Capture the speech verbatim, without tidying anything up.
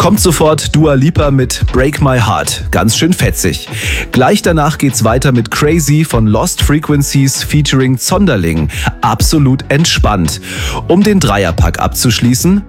Kommt sofort Dua Lipa mit Break My Heart, ganz schön fetzig. Gleich danach geht's weiter mit Crazy von Lost Frequencies featuring Zonderling, absolut entspannt. Um den Dreierpack abzuschließen,